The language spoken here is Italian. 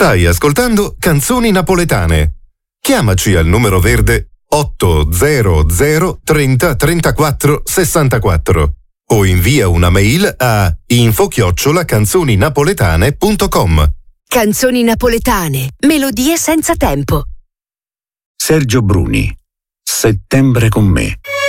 Stai ascoltando Canzoni Napoletane. Chiamaci al numero verde 800 30 34 64 o invia una mail a info@canzoninapoletane.com. Canzoni napoletane, melodie senza tempo. Sergio Bruni, Settembre con me.